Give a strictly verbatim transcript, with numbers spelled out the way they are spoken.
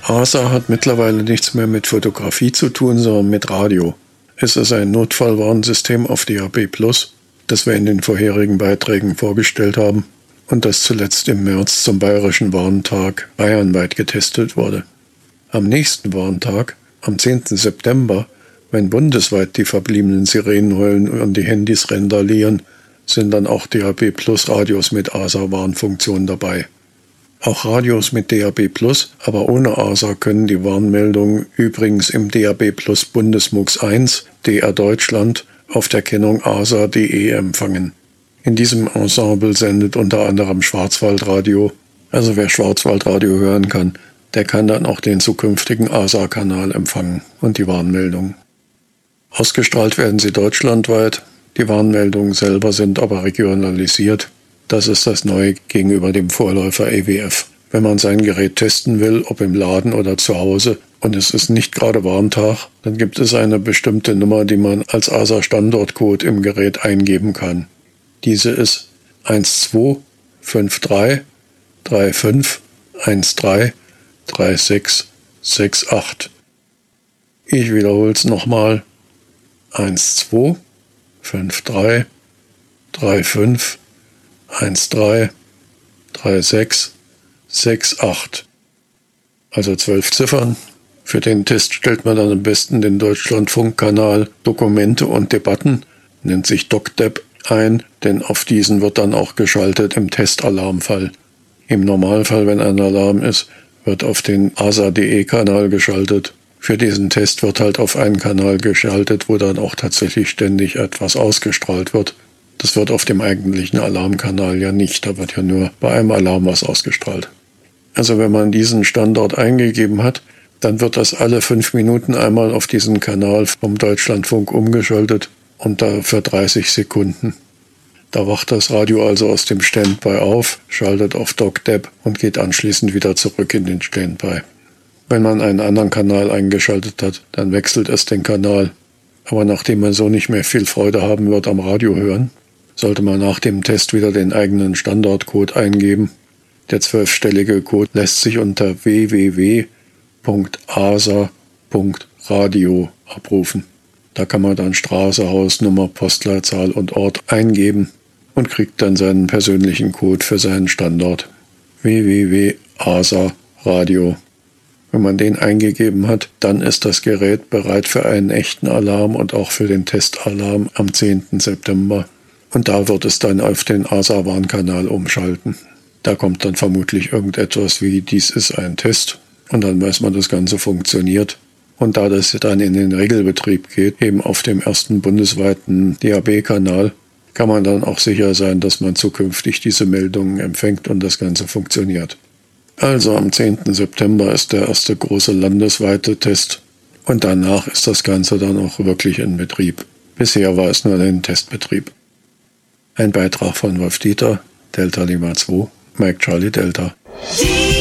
A S A hat mittlerweile nichts mehr mit Fotografie zu tun, sondern mit Radio. Es ist ein Notfallwarnsystem auf D A B plus, das wir in den vorherigen Beiträgen vorgestellt haben und das zuletzt im März zum Bayerischen Warntag bayernweit getestet wurde. Am nächsten Warntag, am zehnten September, wenn bundesweit die verbliebenen Sirenen heulen und die Handys randalieren, sind dann auch D A B plus Radios mit A S A-Warnfunktion dabei. Auch Radios mit D A B plus, aber ohne A S A können die Warnmeldungen übrigens im D A B plus Bundesmux eins, D R Deutschland, auf der Kennung A S A punkt de empfangen. In diesem Ensemble sendet unter anderem Schwarzwaldradio, also wer Schwarzwaldradio hören kann, der kann dann auch den zukünftigen A S A-Kanal empfangen und die Warnmeldungen. Ausgestrahlt werden sie deutschlandweit, die Warnmeldungen selber sind aber regionalisiert. Das ist das Neue gegenüber dem Vorläufer E W F. Wenn man sein Gerät testen will, ob im Laden oder zu Hause, und es ist nicht gerade Warntag, dann gibt es eine bestimmte Nummer, die man als A S A-Standortcode im Gerät eingeben kann. Diese ist eins zwei fünf drei drei fünf eins drei drei sechs sechs acht. Ich wiederhole es nochmal. eins zwei fünf drei drei fünf eins drei drei sechs sechs acht. Also zwölf Ziffern. Für den Test stellt man dann am besten den Deutschlandfunkkanal Dokumente und Debatten, nennt sich DocDep, ein, denn auf diesen wird dann auch geschaltet im Testalarmfall. Im Normalfall, wenn ein Alarm ist, wird auf den A S A punkt de-Kanal geschaltet. Für diesen Test wird halt auf einen Kanal geschaltet, wo dann auch tatsächlich ständig etwas ausgestrahlt wird. Das wird auf dem eigentlichen Alarmkanal ja nicht, da wird ja nur bei einem Alarm was ausgestrahlt. Also wenn man diesen Standort eingegeben hat, dann wird das alle fünf Minuten einmal auf diesen Kanal vom Deutschlandfunk umgeschaltet und da für dreißig Sekunden. Da wacht das Radio also aus dem Standby auf, schaltet auf DocDep und geht anschließend wieder zurück in den Standby. Wenn man einen anderen Kanal eingeschaltet hat, dann wechselt es den Kanal. Aber nachdem man so nicht mehr viel Freude haben wird am Radio hören, sollte man nach dem Test wieder den eigenen Standortcode eingeben. Der zwölfstellige Code lässt sich unter w w w punkt a s a punkt radio abrufen. Da kann man dann Straße, Hausnummer, Postleitzahl und Ort eingeben und kriegt dann seinen persönlichen Code für seinen Standort. w w w punkt a s a radio. Wenn man den eingegeben hat, dann ist das Gerät bereit für einen echten Alarm und auch für den Testalarm am zehnten September. Und da wird es dann auf den A S A-Warnkanal umschalten. Da kommt dann vermutlich irgendetwas wie, dies ist ein Test. Und dann weiß man, das Ganze funktioniert. Und da das dann in den Regelbetrieb geht, eben auf dem ersten bundesweiten D A B-Kanal, kann man dann auch sicher sein, dass man zukünftig diese Meldungen empfängt und das Ganze funktioniert. Also am zehnten September ist der erste große landesweite Test und danach ist das Ganze dann auch wirklich in Betrieb. Bisher war es nur ein Testbetrieb. Ein Beitrag von Wolf Dieter, Delta Lima zwei, Mike Charlie Delta.